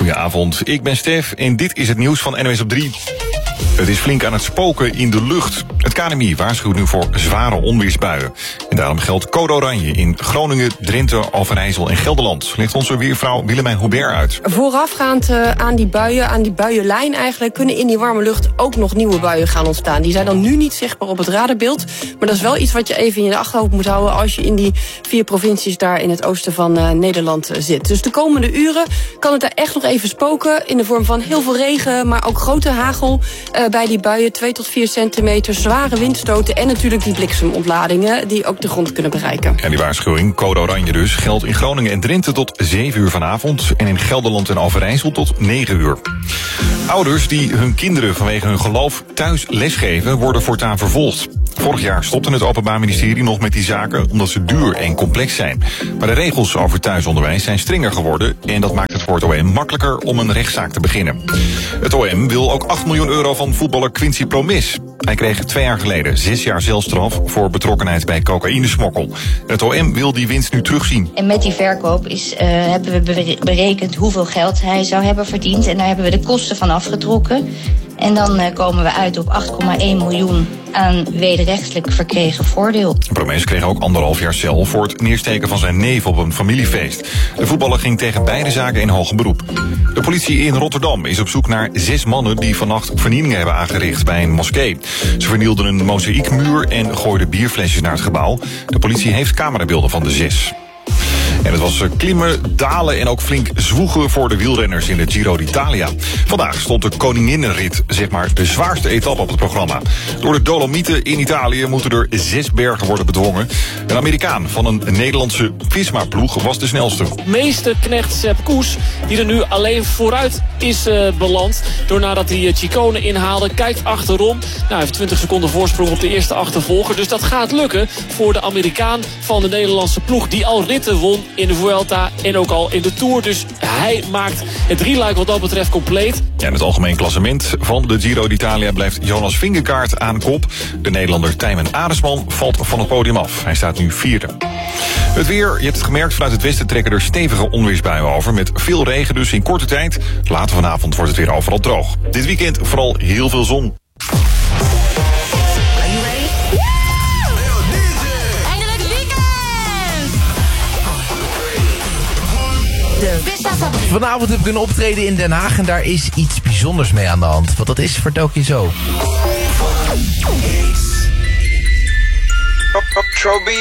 Goedenavond, ik ben Stef en dit is het nieuws van NOS op 3. Het is flink aan het spoken in de lucht. Het KNMI waarschuwt nu voor zware onweersbuien. En daarom geldt code oranje in Groningen, Drenthe, Overijssel en Gelderland. Legt onze weervrouw Willemijn Hubert uit. Voorafgaand aan die buienlijn eigenlijk, kunnen in die warme lucht ook nog nieuwe buien gaan ontstaan. Die zijn dan nu niet zichtbaar op het radarbeeld. Maar dat is wel iets wat je even in je achterhoofd moet houden als je in die 4 provincies daar in het oosten van Nederland zit. Dus de komende uren kan het daar echt nog even spoken in de vorm van heel veel regen, maar ook grote hagel bij die buien, 2 tot 4 centimeter, zware windstoten en natuurlijk die bliksemontladingen die ook de grond kunnen bereiken. En die waarschuwing, code oranje dus, geldt in Groningen en Drenthe tot 7 uur vanavond en in Gelderland en Overijssel tot 9 uur. Ouders die hun kinderen vanwege hun geloof thuis lesgeven worden voortaan vervolgd. Vorig jaar stopte het Openbaar Ministerie nog met die zaken omdat ze duur en complex zijn. Maar de regels over thuisonderwijs zijn strenger geworden en dat maakt het voor het OM makkelijker om een rechtszaak te beginnen. Het OM wil ook 8 miljoen euro van voetballer Quincy Promes. Hij kreeg 2 jaar geleden 6 jaar celstraf voor betrokkenheid bij cocaïnesmokkel. Het OM wil die winst nu terugzien. En met die verkoop hebben we berekend hoeveel geld hij zou hebben verdiend. En daar hebben we de kosten van afgetrokken. En dan komen we uit op 8,1 miljoen aan wederrechtelijk verkregen voordeel. Promes kreeg ook 1,5 jaar cel voor het neersteken van zijn neef op een familiefeest. De voetballer ging tegen beide zaken in hoger beroep. De politie in Rotterdam is op zoek naar 6 mannen die vannacht vernielingen hebben aangericht bij een moskee. Ze vernielden een mozaïekmuur en gooiden bierflesjes naar het gebouw. De politie heeft camerabeelden van de 6. En het was klimmen, dalen en ook flink zwoegen voor de wielrenners in de Giro d'Italia. Vandaag stond de Koninginnenrit, zeg maar de zwaarste etappe op het programma. Door de Dolomieten in Italië moeten er 6 bergen worden bedwongen. Een Amerikaan van een Nederlandse Visma-ploeg was de snelste. Meesterknecht Sepp Kuss, die er nu alleen vooruit is beland. Door nadat hij Ciccone inhaalde, kijkt achterom. Hij heeft 20 seconden voorsprong op de eerste achtervolger. Dus dat gaat lukken voor de Amerikaan van de Nederlandse ploeg, die al ritten won in de Vuelta en ook al in de Tour. Dus hij maakt het drieluik wat dat betreft compleet. Ja, in het algemeen klassement van de Giro d'Italia blijft Jonas Vingegaard aan kop. De Nederlander Tijmen Aresman valt van het podium af. Hij staat nu 4e. Het weer, je hebt het gemerkt, vanuit het westen trekken er stevige onweersbuien over. Met veel regen dus in korte tijd. Later vanavond wordt het weer overal droog. Dit weekend vooral heel veel zon. Vanavond heb ik een optreden in Den Haag en daar is iets bijzonders mee aan de hand. Wat dat is, vertel ik je zo.